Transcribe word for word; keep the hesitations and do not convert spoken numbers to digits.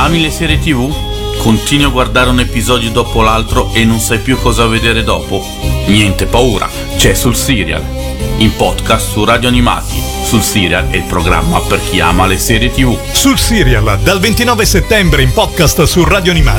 Ami le serie tivù? Continui a guardare un episodio dopo l'altro e non sai più cosa vedere dopo? Niente paura, c'è Sul Serial, in podcast su Radio Animati. Sul Serial è il programma per chi ama le serie tivù. Sul Serial, dal ventinove settembre in podcast su Radio Animati.